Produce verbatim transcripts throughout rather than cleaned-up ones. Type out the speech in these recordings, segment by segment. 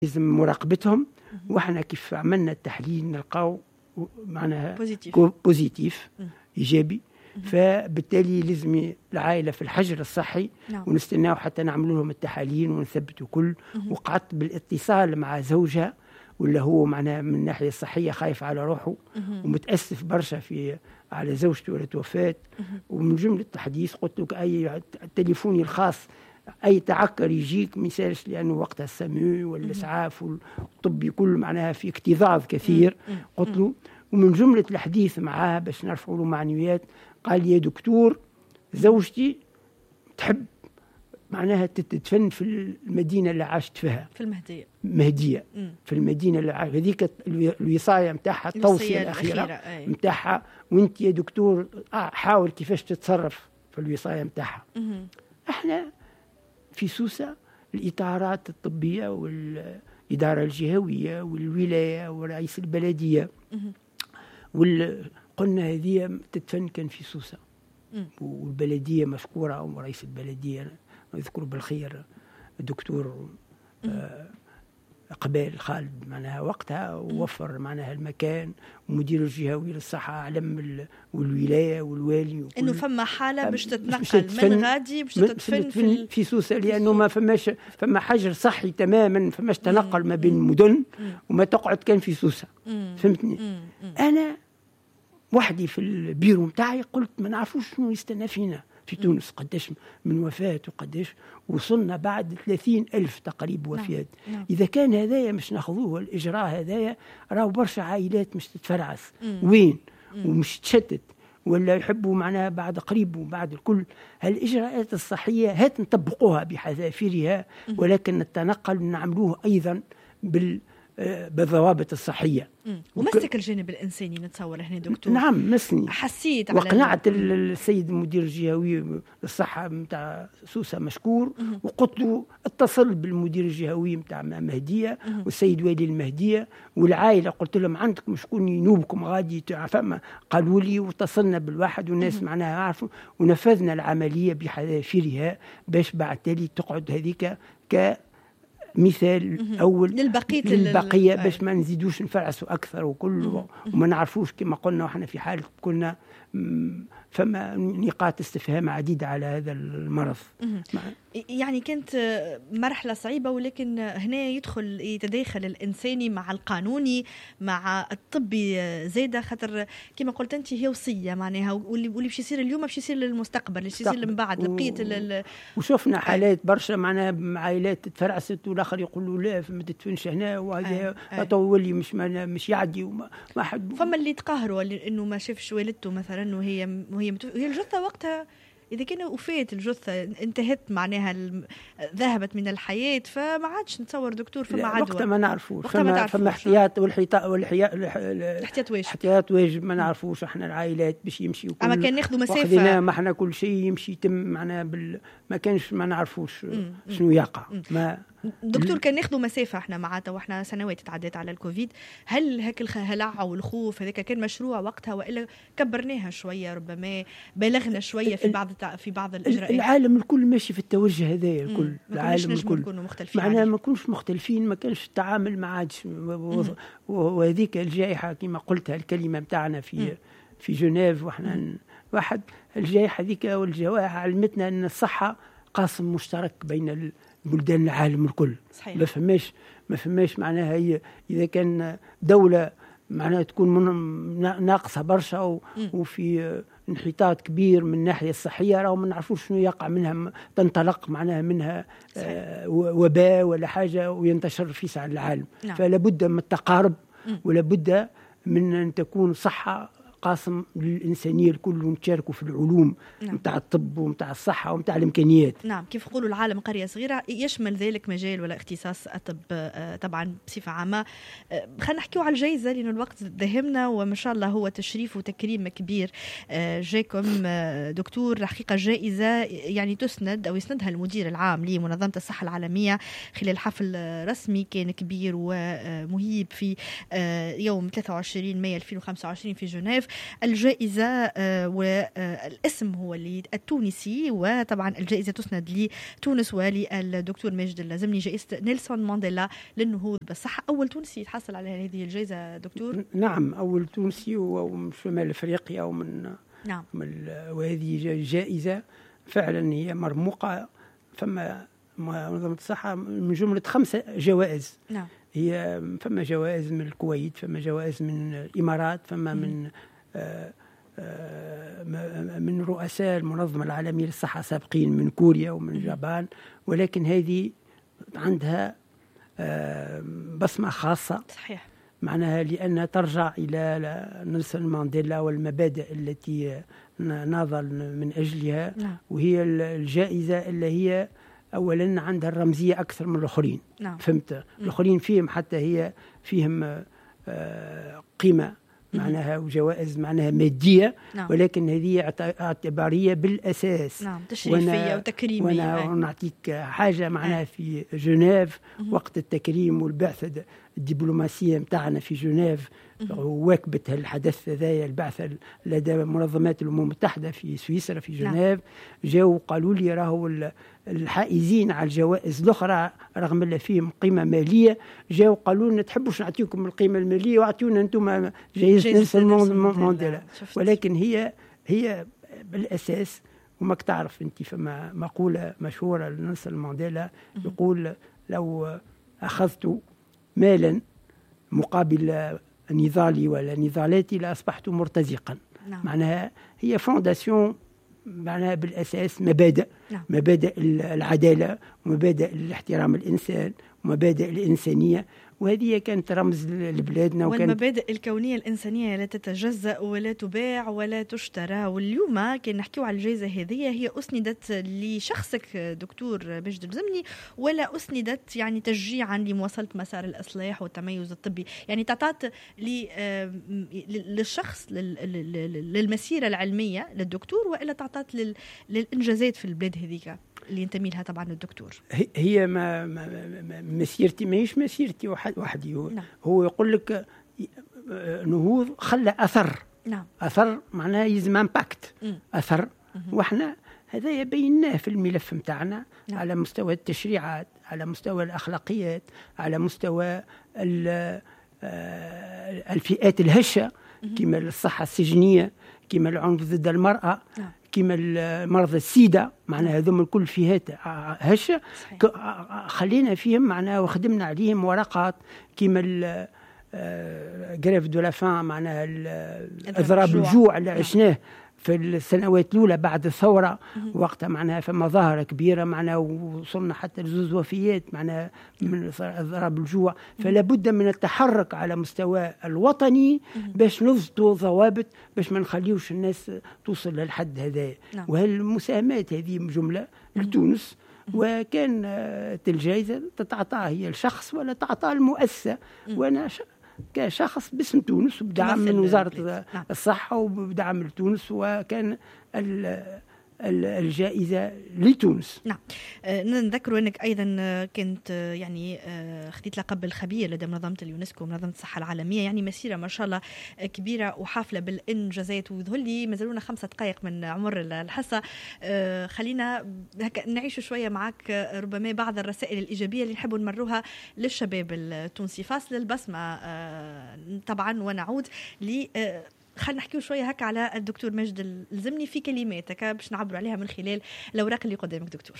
لازم مراقبتهم. وإحنا كيف عملنا التحليل نلقاو معناها بوزيتيف, بوزيتيف إيجابي. فبالتالي لازم العائلة في الحجر الصحي نعم. ونستناو حتى نعمل لهم التحاليل ونثبتوا كل. وقعدت بالاتصال مع زوجها ولا هو معناها من الناحية الصحية خايف على روحه ومتأسف برشا في على زوجته ولا توفات. ومن جملة الحديث قلت لك أي تليفوني الخاص أي تعكر يجيك مثالش لأنه وقتها السمو والإسعاف والطبي كل معناها في اكتظاظ كثير. قلت له ومن جملة الحديث معاه باش نرفعوا له معنويات قال يا دكتور زوجتي تحب معناها تتدفن في المدينة اللي عاشت فيها في المهدية مهدية مم. في المدينة اللي عاشت هذيك الوصاية متاعها التوصية الأخيرة متاعها. وانت يا دكتور حاول كيفاش تتصرف في الوصاية متاعها. احنا في سوسة الإطارات الطبية والإدارة الجهوية والولاية ورئيس البلدية قلنا هذه تدفن كان في سوسة. والبلدية مشكورة ورئيس البلدية نذكر بالخير الدكتور آه قبال خالد معناها وقتها ووفر معناها المكان. ومدير الجهوي للصحة علم والولاية والوالي إنه فما حالة باش تتنقل من غادي باش تتدفن في, في سوسة لأنه ما فماش فما حجر صحي تماما فماش تنقل ما بين المدن وما تقعد كان في سوسة. فهمتني؟ أنا وحدي في البيرو متاعي قلت ما نعرفوش شنو يستنى فينا في تونس قداش من وفاة وقداش وصلنا بعد ثلاثين ألف تقريبا وفاة. نعم. نعم. إذا كان هذايا مش ناخذوه الإجراء هذايا راهو برشا عائلات مش تتفرعس وين مم. ومش تشتت ولا يحبوا معناها بعد قريب وبعد الكل. هالإجراءات الصحية هات نطبقوها بحذافيرها ولكن التنقل نعملوه أيضا بال بالضوابط الصحية. ومسك الجانب الإنساني نتصور هنا دكتور. نعم مسني حسيت وقنعت السيد المدير الجهوي للصحة متاع سوسة مشكور. وقلت له اتصل بالمدير الجهوي متاع مهدية والسيد والي المهدية والعائلة قلت لهم عندكم شكون ينوبكم غادي فما قالوا لي واتصلنا بالواحد والناس معناها عارفوا ونفذنا العملية بحذافيرها باش بعد تالي تقعد هذيك ك مثال أول للبقية للبقية باش ما نزيدوش نفرعسوا أكثر وكل وما نعرفوش كما قلنا وإحنا في حالة كنا فما نقاط استفهام عديدة على هذا المرض. يعني كانت مرحلة صعيبة ولكن هنا يدخل يتداخل الإنساني مع القانوني مع الطبي زايدة خاطر كما قلت أنت هي وصية معناها واللي باش يصير اليوم باش يصير للمستقبل باش يصير من بعد لبقية ال... وشوفنا حالات برشا معناها عائلات تتفرعست والآخر يقولوا لا ما تدفنش هنا وهذا أطولي مش مش يعدي وما ما حد. فما اللي تقهروا إنه ما شافش والدته مثلا وهي وهي متف... هي الجثة وقتها إذا كان وفاة الجثة انتهت معناها الم... ذهبت من الحياة فما عادش نتصور دكتور فما عدوى وقتها ما نعرفوش فما, فما احتياط والحياط والاحتياط واجب احتياط واجب ما نعرفوش احنا العائلات باش يمشي وكل أما كان ناخذوا مسافة وخذينا ما احنا كل شيء يمشي يتم معناها بال... ما كانش ما نعرفوش شنو يقع. ما دكتور كان ناخذوا مسافة احنا معناتها واحنا سنوات تعديت على الكوفيد. هل هيك الهلع والخوف هذاك كان مشروع وقتها والا كبرناها شوية ربما بالغنا شوية في بعض في بعض الإجراءات؟ العالم الكل ماشي في التوجه هذايا الكل. العالم الكل معناها ما كناش مختلفين ما كانش التعامل ما عادش وهذيك الجائحة كما قلتها الكلمة بتاعنا في مم. في جنيف واحنا واحد الجائحة ذيك والجوائح علمتنا أن الصحة قاسم مشترك بين بلدان العالم الكل. صحيح. ما فماش ما فماش معناها هي إذا كان دولة معناها تكون من ناقصة برشا وفي انحطاط كبير من الناحية الصحية راهو ما نعرفوش شنو يقع منها تنطلق معناها منها آه وباء ولا حاجة وينتشر في ساع العالم. نعم. فلا بد من التقارب ولا بد من أن تكون صحة قاسم للإنسانية الكل ونتشاركوا في العلوم متاع الطب ومتاع الصحة ومتاع الإمكانيات. نعم كيف يقولوا العالم قرية صغيرة يشمل ذلك مجال ولا اختصاص الطب طبعا بصفة عامة. خلينا نحكيو على الجائزة لأن الوقت دهمنا وما شاء الله هو تشريف وتكريم كبير جاكم دكتور. حقيقة جائزة يعني تسند أو يسندها المدير العام لمنظمة الصحة العالمية خلال حفل رسمي كان كبير ومهيب في يوم ثلاثة وعشرين مايو ألفين وخمسة وعشرين في جنيف. الجائزة والاسم هو اللي التونسي، وطبعا الجائزة تسند لتونس وللدكتور ماجد الزمني، جائزة نيلسون مانديلا للنهوض بالصحة. أول تونسي يتحصل على هذه الجائزة دكتور؟ نعم، أول تونسي ومن شمال أفريقيا ومن نعم. وهذه جائزة فعلا هي مرموقة. فما منظمة الصحة من جملة خمسة جوائز. نعم. هي فما جوائز من الكويت، فما جوائز من الإمارات، فما من آه آه من رؤساء المنظمة العالمية للصحة سابقين من كوريا ومن اليابان، ولكن هذه عندها آه بصمة خاصة. صحيح. معناها لأنها ترجع إلى نيلسون مانديلا والمبادئ التي ناضل من أجلها. نعم. وهي الجائزة اللي هي أولا عندها الرمزية أكثر من الآخرين. نعم. فهمت؟ الآخرين فيهم حتى هي فيهم آه قيمة معناها وجوائز معناها مادية. نعم. ولكن هذه اعتبارية بالأساس. نعم. تشريفية وتكريمية. وأنا نعطيك حاجة معناها في جنيف وقت التكريم والبعثة الدبلوماسية متاعنا في جنيف، واكبت الحدث ذا البعثة لدى منظمات الأمم المتحدة في سويسرا في جنيف. جاءوا قالوا لي راهو الحائزين على الجوائز الأخرى رغم اللي فيهم قيمة مالية، جاءوا قالوا لنا تحبوش نعطيكم القيمة المالية واعطيونا أنتم جائزة نيلسون مانديلا. ولكن هي هي بالأساس، وماك تعرف أنت فما مقولة مشهورة لنيلسون مانديلا يقول لو أخذت مالا مقابل نضالي ولا نضالاتي لأصبحت مرتزقا. نعم. معناها هي فونداسيون معناها بالأساس مبادئ. نعم. مبادئ العدالة ومبادئ الاحترام الإنسان ومبادئ الإنسانية، وهذه كانت رمز لبلادنا. والمبادئ الكونية الإنسانية لا تتجزأ ولا تباع ولا تشترى. واليوم كان نحكيو على الجائزة هذه، هي أسندت لشخصك دكتور ماجد الزمني ولا أسندت يعني تشجيعا لمواصلة مسار الإصلاح والتميز الطبي؟ يعني تعطات للشخص للمسيرة العلمية للدكتور، وإلا تعطات للإنجازات في البلاد هذيك اللي ينتمي لها طبعا الدكتور؟ هي ما, ما مسيرتي ماهيش مسيرتي وحدي. نعم. هو يقول لك نهوض خلى أثر. نعم. أثر معناه يزم امباكت أثر. واحنا هذا يبيناه في الملف متاعنا. نعم. على مستوى التشريعات، على مستوى الأخلاقيات، على مستوى الفئات الهشة كما الصحة السجنية، كما العنف ضد المرأة. نعم. كما مرضى السيدة، معناها هذوم الكل فيهات هشة. خلينا فيهم معناها وخدمنا عليهم ورقات كما جريف دو لافان، معناها اضراب الجوع اللي عشناه في السنوات الأولى بعد الثورة. وقتها معناها فما ظاهرة كبيرة معناها وصلنا حتى لزوز وفيات معناها من اضراب الجوع. فلا بد من التحرك على مستوى الوطني باش نضبطوا ضوابط باش ما نخليوش الناس توصل للحد هذا. وهالمساهمات هذه جملة لتونس، وكان الجائزة تتعطى هي الشخص ولا تعطى المؤسسة. وأنا كشخص باسم تونس وبدعم من وزارة الصحة وبدعم من تونس، وكان الجائزة لتونس. نعم. آه نذكر أنك أيضا كنت يعني آه خديت لقب الخبير لدى منظمة اليونسكو منظمة الصحة العالمية. يعني مسيرة ما شاء الله كبيرة وحافلة بالإنجازات. ويظهر لي مازالونا خمسة دقائق من عمر الحصة. آه خلينا نعيش شوية معك ربما بعض الرسائل الإيجابية اللي نحب نمروها للشباب التونسي. فاصل البسمة آه طبعا ونعود ل آه خلينا نحكيو شويه هكا على الدكتور ماجد الزمني في كلماتك باش نعبروا عليها من خلال الاوراق اللي قدامك. دكتور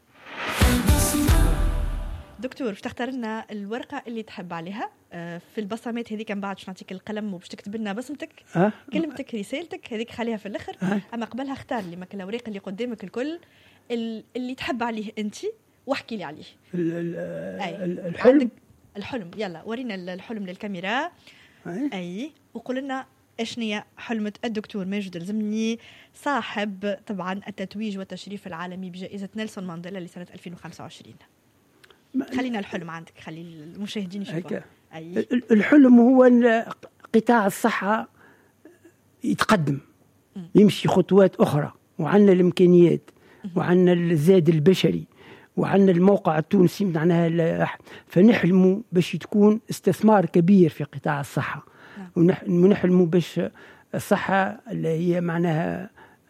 دكتور باش تختار لنا الورقه اللي تحب عليها في البصمات هذيك. من بعد باش نعطيك القلم وباش تكتب لنا بصمتك أه؟ كلمتك رسالتك هذيك خليها في الاخر. أه؟ اما قبلها اختار لي ماك الاوراق اللي قدامك الكل اللي تحب عليه انت واحكي لي عليه. الحلم. الحلم يلا ورينا الحلم للكاميرا. أي, أي. وقول لنا اشنية حلمة الدكتور ماجد الزمني صاحب طبعا التتويج والتشريف العالمي بجائزة نيلسون مانديلا لسنة ألفين وخمسة وعشرين. خلينا الحلم عندك، خلي المشاهدين يشوفوا. أي. الحلم هو قطاع الصحة يتقدم م. يمشي خطوات أخرى، وعنا الإمكانيات وعنا الزاد البشري وعنا الموقع التونسي معناها، فنحلموا باش تكون استثمار كبير في قطاع الصحة. ونحلموا باش الصحة اللي هي معناها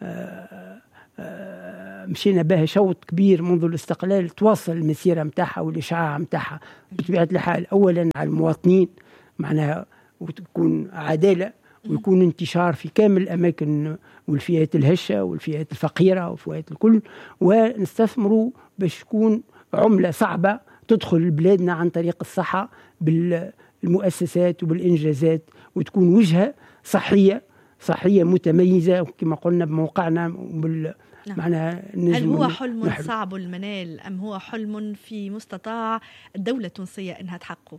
مشينا بها شوط كبير منذ الاستقلال، تواصل المسيرة متاعها والإشعاع متاعها بطبيعة الحال أولا على المواطنين معناها، وتكون عدالة ويكون انتشار في كامل الأماكن والفئات الهشة والفئات الفقيرة والفئات الكل، ونستثمروا باش تكون عملة صعبة تدخل بلادنا عن طريق الصحة بالمؤسسات وبالإنجازات، وتكون وجهة صحية صحية متميزة كما قلنا بموقعنا وبال نعم. معناها هل هو حلم نحل. صعب المنال أم هو حلم في مستطاع الدولة التونسية أنها تحققه؟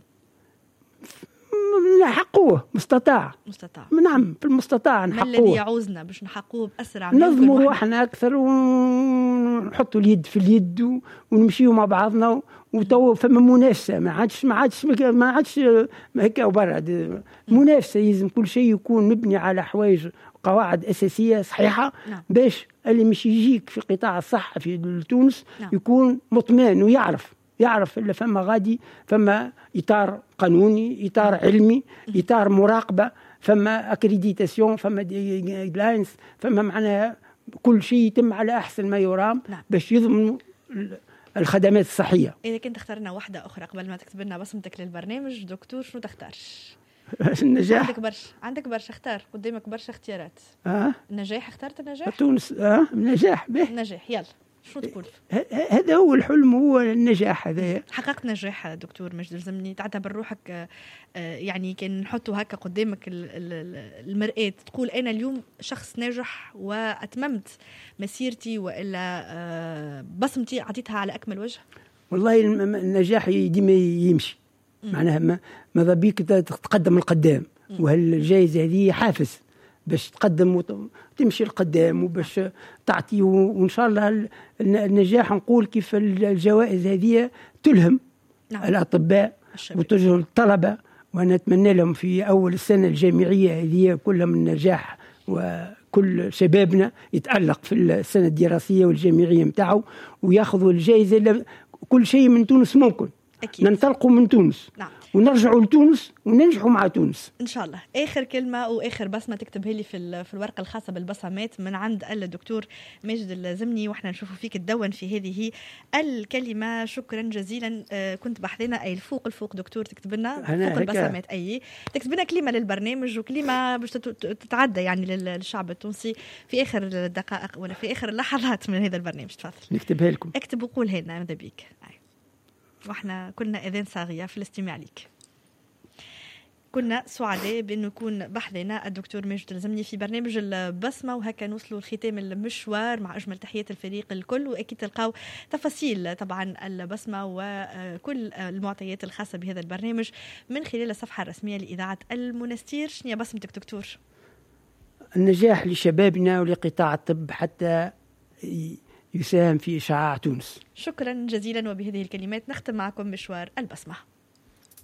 نحقوه مستطاع مستطاع نعم في المستطاع نحقوه. ما الذي يعوزنا باش نحقوه بأسرع؟ نظموا روحنا أكثر ونحطوا اليد في اليد ونمشيوا مع بعضنا، وتو فما منافسة، ما عادش ما عادش ما عادش هكا وبرا منافسة، لازم كل شيء يكون مبني على حوايج قواعد أساسية صحيحة. نعم. باش اللي مش يجيك في قطاع الصحة في تونس نعم. يكون مطمئن ويعرف يعرف إلا فما غادي فما إطار قانوني، إطار علمي، إطار مراقبة، فما أكريديتاسيون، فما جايدلاينز، فما معناها كل شيء يتم على أحسن ما يرام. نعم. باش يضمنوا الخدمات الصحية. إذا كنت اخترنا واحدة أخرى قبل ما تكتب لنا بصمتك للبرنامج دكتور، شنو تختار؟ النجاح. عندك برشا عندك برشا اختار، قدامك برشا اختيارات. آه. النجاح، اخترت النجاح؟ تونس. آه النجاح به. النجاح، يلا شو تقول؟ هذا هو الحلم، هو النجاح. هذا حققت نجاح دكتور مجد الزمني، تعتبر روحك يعني كان نحطوا هكا قدامك المرآة تقول أنا اليوم شخص ناجح وأتممت مسيرتي وإلا بصمتي عطيتها على أكمل وجه؟ والله النجاح ديما يمشي معناها ماذا بيك تتقدم القدام، وهالجائزة هذه حافز باش تقدم وتمشي القدام وباش تعطي، وإن شاء الله النجاح نقول كيف الجوائز هذه تلهم. نعم. الأطباء وتجهل الطلبة، وأنا أتمنى لهم في أول السنة الجامعية هذه كلهم النجاح، وكل شبابنا يتألق في السنة الدراسية والجامعية متاعه ويأخذوا الجائزة. كل شيء من تونس ممكن. أكيد. ننطلقوا من تونس. نعم. ونرجعوا لتونس وننجحوا مع تونس ان شاء الله. اخر كلمه واخر بصمه تكتبها لي في في الورقه الخاصه بالبصمات من عند الدكتور ماجد الزمني، واحنا نشوفوا فيك تدون في هذه الكلمه. شكرا جزيلا. آه كنت بحثنا اي الفوق الفوق دكتور تكتب لنا فوق البصمات، اي تكتب لنا كلمه للبرنامج وكلمه باش تتعدى يعني للشعب التونسي في اخر الدقائق ولا في اخر اللحظات من هذا البرنامج. تفضل نكتبها لكم. اكتب وقولها لنا ماذا بيك. واحنا كنا اذان صاغيه في الاستماع لك. كنا سعداء بأنه يكون بحثنا الدكتور ماجد الزمني في برنامج البصمة، وهكا نوصلوا لختام المشوار مع أجمل تحيات الفريق الكل. وأكيد تلقاو تفاصيل طبعا البصمة وكل المعطيات الخاصة بهذا البرنامج من خلال الصفحة الرسمية لإذاعة المنستير. شنو بصمتك دكتور؟ النجاح لشبابنا ولقطاع الطب حتى يساهم في إشعاع تونس. شكرا جزيلا. وبهذه الكلمات نختم معكم مشوار البصمة.